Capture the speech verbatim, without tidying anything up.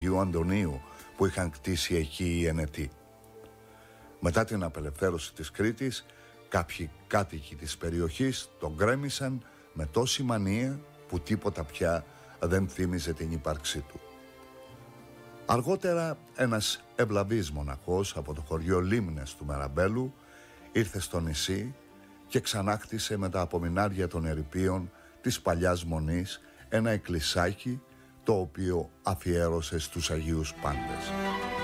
Αγίου Αντωνίου που είχαν κτίσει εκεί οι Ενετοί. Μετά την απελευθέρωση της Κρήτης, κάποιοι κάτοικοι της περιοχής τον γκρέμισαν με τόση μανία που τίποτα πια δεν θύμιζε την ύπαρξή του. Αργότερα ένας ευλαβής μοναχός από το χωριό Λίμνες του Μεραμπέλου ήρθε στο νησί και ξανάχτισε με τα απομεινάρια των ερειπίων της παλιάς μονής ένα εκκλησάκι το οποίο αφιέρωσε στους Αγίους Πάντες.